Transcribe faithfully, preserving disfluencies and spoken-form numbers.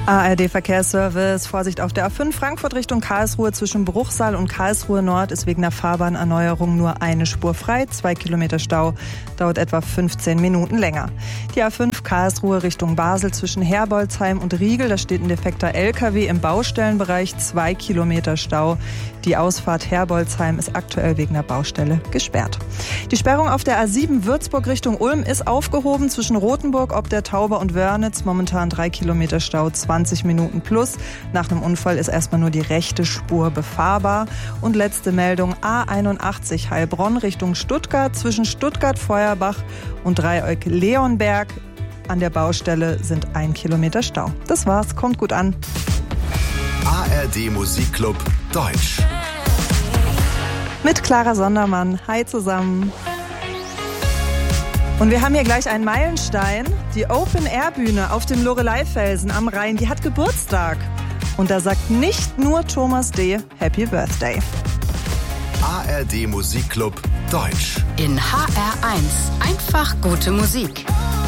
A R D-Verkehrsservice. Vorsicht auf der A fünf Frankfurt Richtung Karlsruhe zwischen Bruchsal und Karlsruhe Nord ist wegen der Fahrbahnerneuerung nur eine Spur frei. Zwei Kilometer Stau, dauert etwa fünfzehn Minuten länger. Die A fünf Karlsruhe Richtung Basel zwischen Herbolzheim und Riegel, da steht ein defekter L K W im Baustellenbereich, zwei Kilometer Stau. Die Ausfahrt Herbolzheim ist aktuell wegen der Baustelle gesperrt. Die Sperrung auf der A sieben Würzburg Richtung Ulm ist aufgehoben zwischen Rothenburg ob der Tauber und Wörnitz. Momentan drei Kilometer Stau, zwanzig Minuten plus. Nach einem Unfall ist erstmal nur die rechte Spur befahrbar. Und letzte Meldung, A einundachtzig Heilbronn Richtung Stuttgart zwischen Stuttgart-Feuerbach und Dreieck-Leonberg. An der Baustelle sind ein Kilometer Stau. Das war's, kommt gut an. A R D Musikclub Deutsch. Mit Clara Sondermann. Hi zusammen. Und wir haben hier gleich einen Meilenstein. Die Open-Air-Bühne auf dem Loreleyfelsen am Rhein, die hat Geburtstag. Und da sagt nicht nur Thomas D. Happy Birthday. A R D Musikclub Deutsch. In H R eins. Einfach gute Musik.